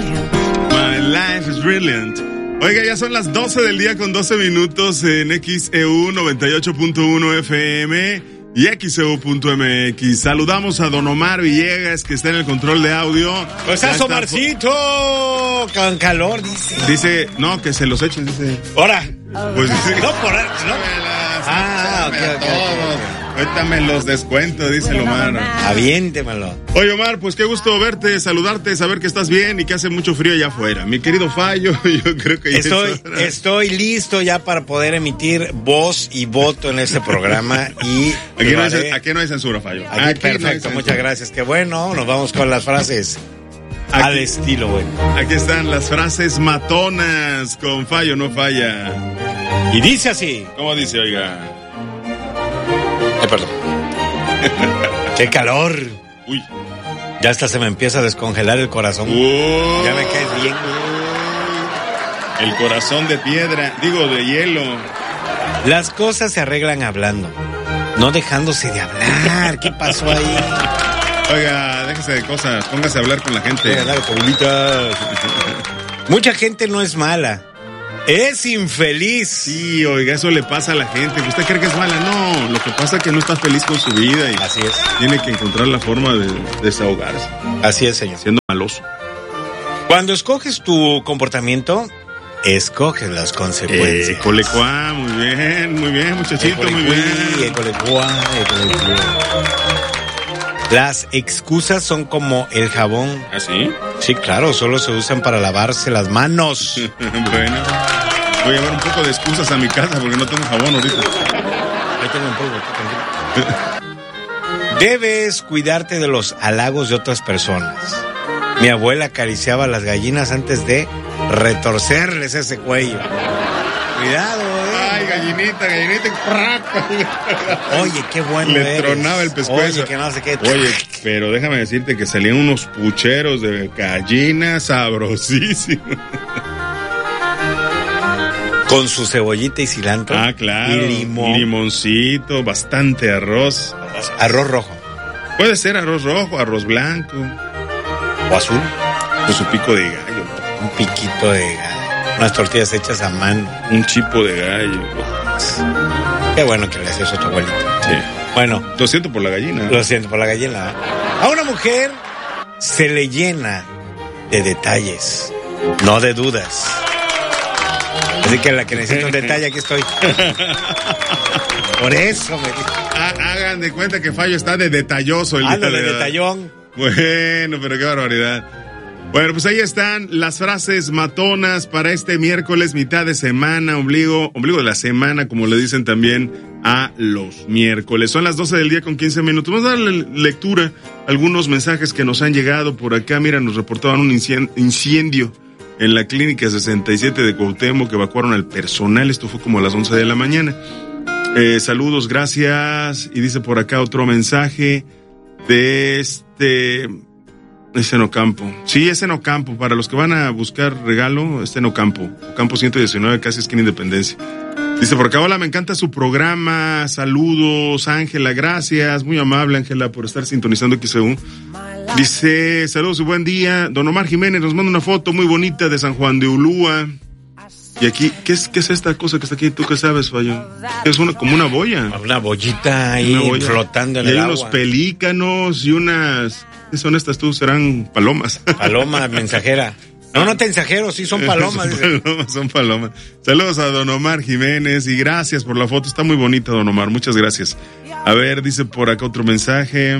My life is brilliant. Oiga, ya son las 12 del día con 12 minutos en XEU 98.1 FM y XEU.mx. Saludamos a Don Omar Villegas, que está en el control de audio. Pues a Omarcito, con calor, dice. Dice, no, que se los echen, dice. Ahora. Pues dice. No, por no. Ok. Ahorita me los descuento, dice el Omar. Aviéntemelo. Oye, Omar, pues qué gusto verte, saludarte, saber que estás bien y que hace mucho frío allá afuera. Mi querido Fallo, yo creo que ya estoy listo ya para poder emitir voz y voto en este programa. Y aquí no hay censura, Fallo. Aquí perfecto, no muchas gracias. Qué bueno, nos vamos con las frases al estilo, güey. Aquí están las frases matonas con Fallo no falla. Y dice así. ¿Cómo dice, oiga? Perdón. ¡Qué calor! Uy. Ya hasta se me empieza a descongelar el corazón. Ya me caes bien. El corazón de piedra, de hielo. Las cosas se arreglan hablando, no dejándose de hablar. ¿Qué pasó ahí? Oiga, déjese de cosas, póngase a hablar con la gente. Oiga, dale, mucha gente no es mala. Es infeliz. Sí, oiga, eso le pasa a la gente. ¿Usted cree que es mala? No, lo que pasa es que no está feliz con su vida y así es. Tiene que encontrar la forma de desahogarse. Así es, señor. Siendo maloso. Cuando escoges tu comportamiento, escoges las consecuencias. Colecuá, muy bien, muchachito, muy bien. Las excusas son como el jabón. ¿Ah, sí? Sí, claro, solo se usan para lavarse las manos. Bueno, voy a llevar un poco de excusas a mi casa porque no tengo jabón ahorita. Ahí tengo un polvo, tranquilo. Debes cuidarte de los halagos de otras personas. Mi abuela acariciaba a las gallinas antes de retorcerles ese cuello. Cuidado, Ay, gallinita. Oye, qué bueno Le tronaba el pescuezo. Oye, que no sé qué. Oye, pero déjame decirte que salían unos pucheros de gallina sabrosísimos. Con su cebollita y cilantro. Ah, claro. Y limón. Limoncito, bastante arroz. Arroz rojo. Puede ser arroz rojo, arroz blanco. O azul. Con su pico de gallo. Un piquito de gallo. Unas tortillas hechas a mano. Un chipo de gallo. Qué bueno que le hacías a tu abuelita. Sí. Bueno. Lo siento por la gallina. Lo siento por la gallina. A una mujer se le llena de detalles, no de dudas. Así que la que necesita un detalle, aquí estoy. Por eso me dijo. Hagan de cuenta que Fallo está de detalloso. De detallón. Bueno, pero qué barbaridad. Bueno, pues ahí están las frases matonas para este miércoles, mitad de semana, ombligo de la semana, como le dicen también a los miércoles. Son las 12 del día con 15 minutos. Vamos a darle lectura a algunos mensajes que nos han llegado por acá. Mira, nos reportaban un incendio en la clínica 67 de Cuauhtémoc, que evacuaron al personal. Esto fue como a las 11 de la mañana. Saludos, gracias. Y dice por acá otro mensaje de Es en Ocampo. Sí, es en Ocampo. Para los que van a buscar regalo, es en Ocampo. Ocampo 119, casi esquina Independencia. Dice por acá, hola, me encanta su programa. Saludos, Ángela, gracias. Muy amable, Ángela, por estar sintonizando XEU. Dice, saludos y buen día. Don Omar Jiménez nos manda una foto muy bonita de San Juan de Ulúa. Y aquí, ¿qué es esta cosa que está aquí? ¿Tú qué sabes, Fallo? Es como una boya. Una bollita ahí flotando en el agua. Y hay unos pelícanos y unas... ¿Qué son estas tú? ¿Serán palomas? Paloma mensajera. No mensajero, sí son palomas. Son palomas. Saludos a Don Omar Jiménez y gracias por la foto. Está muy bonita, Don Omar. Muchas gracias. A ver, dice por acá otro mensaje.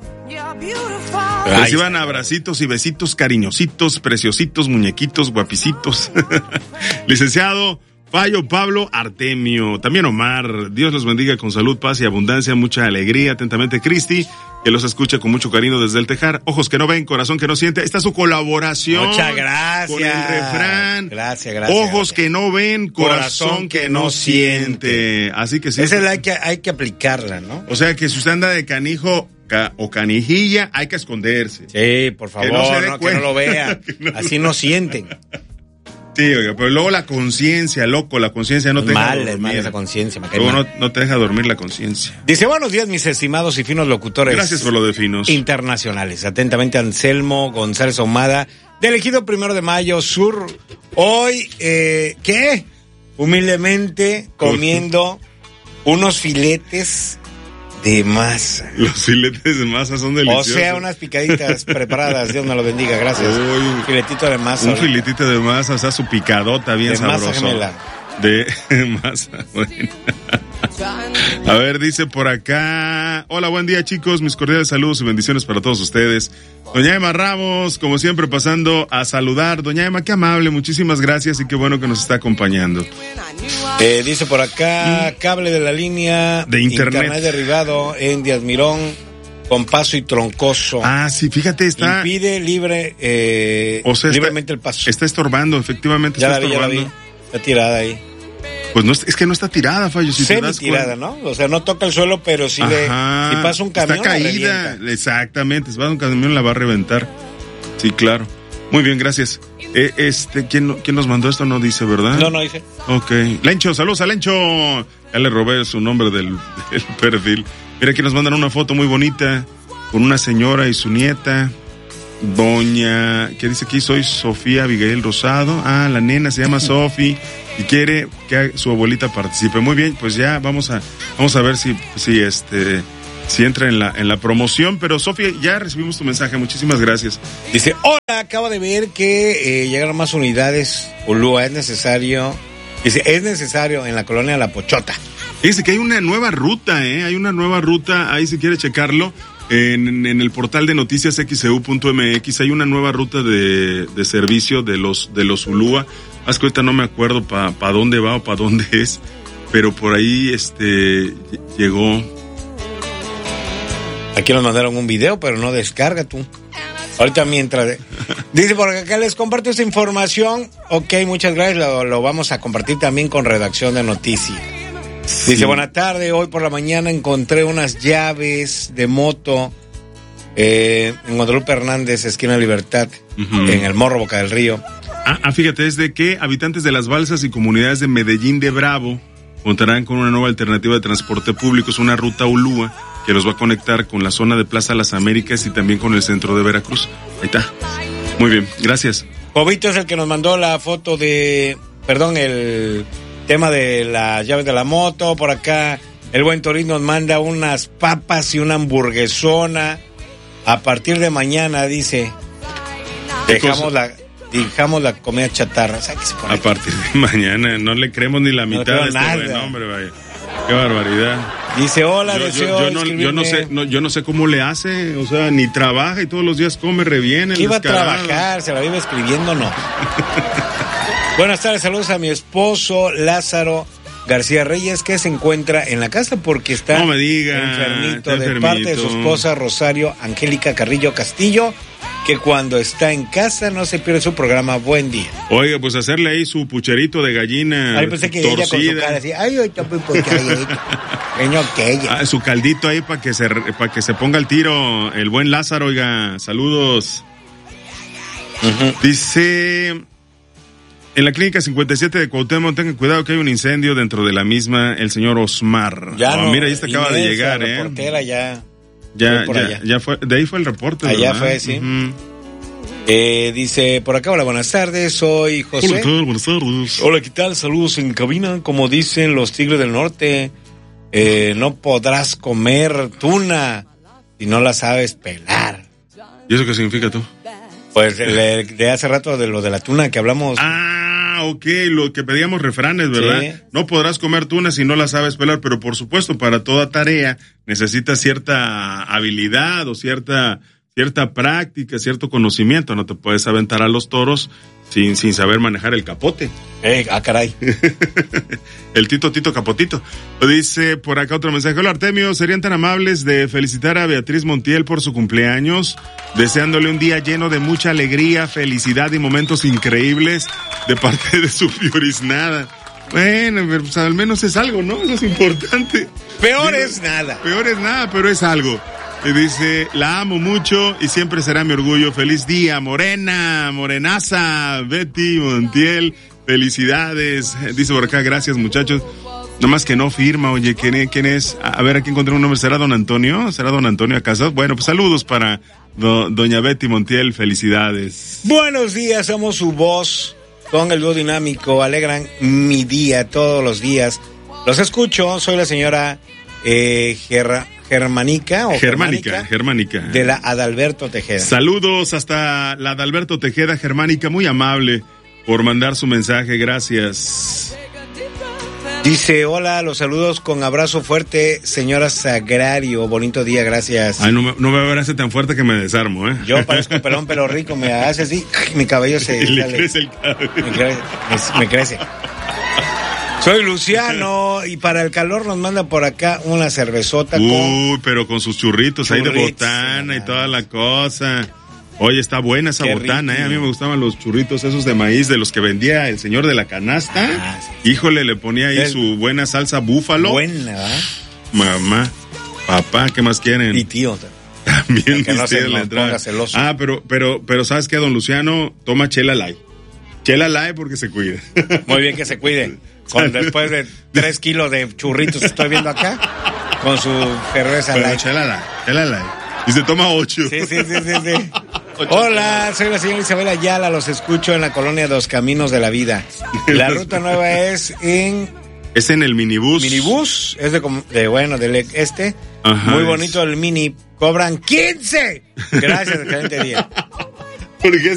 Reciban abracitos y besitos cariñositos, preciositos, muñequitos, guapicitos. Licenciado Fallo Pablo Artemio, también Omar, Dios los bendiga con salud, paz y abundancia, mucha alegría. Atentamente, Cristi, que los escucha con mucho cariño desde el Tejar. Ojos que no ven, corazón que no siente. Esta es su colaboración. Muchas gracias. Con el refrán. Gracias. Ojos que no ven, corazón que no siente. Así que sí. Esa hay que aplicarla, ¿no? O sea que si usted anda de canijo o canijilla, hay que esconderse. Sí, por favor, que no lo vean. Así no sienten. Sí, oiga, pero luego la conciencia, la conciencia no te deja dormir. Es mal esa conciencia. Luego no te deja dormir la conciencia. Dice, buenos días, mis estimados y finos locutores. Gracias por lo de finos. Internacionales. Atentamente, Anselmo González Ahumada, del Ejido 1 de Mayo Sur. Hoy, ¿qué? Humildemente comiendo unos filetes de masa. Los filetes de masa son deliciosos. O sea, unas picaditas preparadas. Dios me lo bendiga, gracias. Un filetito de masa. Un filetito de masa, o sea, su picadota bien sabroso. De masa gemela. De masa, bueno. A ver, dice por acá. Hola, buen día, chicos. Mis cordiales saludos y bendiciones para todos ustedes. Doña Emma Ramos, como siempre, pasando a saludar. Doña Emma, qué amable, muchísimas gracias y qué bueno que nos está acompañando. Dice por acá, cable de la línea de internet derribado en Díaz Mirón, con paso y troncoso. Ah, sí, fíjate, está. Impide libremente el paso. Está estorbando, efectivamente. Ya la vi. Está tirada ahí. Pues no, es que no está tirada, Fallo. Si semi-tirada, ¿no? O sea, no toca el suelo, pero sí si pasa un camión. Está caída, exactamente. Si pasa un camión, la va a reventar. Sí, claro. Muy bien, gracias. ¿Quién nos mandó esto? No dice, ¿verdad? No dice. Ok. Lencho, saludos a Lencho. Ya le robé su nombre del perfil. Mira, aquí nos mandan una foto muy bonita con una señora y su nieta. Doña, ¿qué dice aquí? Soy Sofía Abigail Rosado. Ah, la nena se llama Sofi y quiere que su abuelita participe. Muy bien, pues ya vamos a ver si entra en la promoción. Pero Sofía, ya recibimos tu mensaje. Muchísimas gracias. Dice, hola, acabo de ver que llegaron más unidades. Ulúa, es necesario en la colonia La Pochota. Dice que hay una nueva ruta, hay una nueva ruta, ahí si quiere checarlo. En el portal de noticias xeu.mx hay una nueva ruta de servicio de los Ulúa. Es que ahorita no me acuerdo para dónde va o para dónde es, pero por ahí llegó. Aquí nos mandaron un video, pero no descarga tú. Ahorita mientras dice por acá les comparto esta información. Ok, muchas gracias, lo vamos a compartir también con redacción de noticias. Sí. Dice, buena tarde, hoy por la mañana encontré unas llaves de moto en Guadalupe Hernández, esquina Libertad, en el Morro, Boca del Río. Fíjate, es de que habitantes de las balsas y comunidades de Medellín de Bravo contarán con una nueva alternativa de transporte público. Es una ruta Ulúa que los va a conectar con la zona de Plaza Las Américas y también con el centro de Veracruz. Ahí está. Muy bien, gracias. Jovito es el que nos mandó la foto el tema de las llaves de la moto. Por acá el buen Torín nos manda unas papas y una hamburguesona. A partir de mañana, dice, dejamos la comida chatarra. O sea, que se pone a partir de mañana, no le creemos ni la mitad de este buen hombre, vaya. Qué barbaridad. Dice, hola, yo no sé cómo le hace, o sea, ni trabaja y todos los días come re bien. ¿Qué iba a trabajar? Se la vive escribiendo, no. Buenas tardes, saludos a mi esposo Lázaro García Reyes, que se encuentra en la casa porque está enfermito, de parte de su esposa Rosario Angélica Carrillo Castillo, que cuando está en casa no se pierde su programa. Buen día. Oiga, pues hacerle ahí su pucherito de gallina. Ay, pensé que ella con su cara así, su caldito ahí para que se ponga el tiro el buen Lázaro. Oiga, saludos. Dice, en la clínica 57 de Cuauhtémoc, tengan cuidado que hay un incendio dentro de la misma. El señor Osmar. Mira, ahí acaba de llegar, reportera ya fue, de ahí fue el reporte. Allá ¿verdad? fue, sí. Dice por acá, hola, buenas tardes, soy José. Hola, ¿qué tal? Buenas tardes. Hola, ¿qué tal? Saludos en cabina. Como dicen los Tigres del Norte, no podrás comer tuna si no la sabes pelar. ¿Y eso qué significa tú? Pues de hace rato de lo de la tuna que hablamos. Ok, lo que pedíamos refranes, ¿verdad? Sí. No podrás comer tuna si no la sabes pelar, pero por supuesto, para toda tarea necesitas cierta habilidad o cierta práctica, cierto conocimiento. No te puedes aventar a los toros sin saber manejar el capote. Caray. El Tito Capotito. Dice por acá otro mensaje. Hola, Artemio, ¿serían tan amables de felicitar a Beatriz Montiel por su cumpleaños? Deseándole un día lleno de mucha alegría, felicidad y momentos increíbles de parte de su Fioriznada. Bueno, pues al menos es algo, ¿no? Eso es importante. Peor es nada, pero es algo. Y dice, la amo mucho y siempre será mi orgullo. Feliz día, morenaza, Betty Montiel. Felicidades. Dice por acá, gracias, muchachos. Nomás que no firma, oye, ¿quién es? A ver, aquí encontré un nombre, ¿será don Antonio? ¿Será don Antonio Casas? Bueno, pues saludos para doña Betty Montiel, felicidades. Buenos días, somos su voz, con el dúo dinámico, alegran mi día todos los días. Los escucho, soy la señora Germánica de la Adalberto Tejeda. Saludos hasta la Adalberto Tejeda, Germánica, muy amable por mandar su mensaje, gracias. Dice, hola, los saludos con abrazo fuerte, señora Sagrario, bonito día, gracias. Ay, no me abrace tan fuerte que me desarmo, ¿eh? Yo parezco pelón, pelo rico, me hace así, mi cabello se... Le crece el cabello. Me crece. Soy Luciano y para el calor nos manda por acá una cervezota. Pero con sus churritos ahí de botana y toda la cosa. Oye, está buena esa botana, A mí me gustaban los churritos esos de maíz de los que vendía el señor de la canasta. Sí. Híjole, le ponía ahí su buena salsa búfalo. Buena, ¿verdad? Mamá, papá, ¿qué más quieren? Y tío. También que no se nos ponga celoso. Pero ¿sabes qué, don Luciano? Toma Chela Light. Chela Light porque se cuida. Muy bien que se cuide. Después de 3 kilos de churritos estoy viendo acá, con su cerveza Light. Chela Light. Y se toma 8. Sí. Hola, soy la señora Isabel Ayala, los escucho en la colonia Dos Caminos de la Vida. La ruta nueva es en... Es en el minibús. Minibús, es del Ajá, muy bonito el mini, cobran 15. Gracias, excelente día. ¿Por qué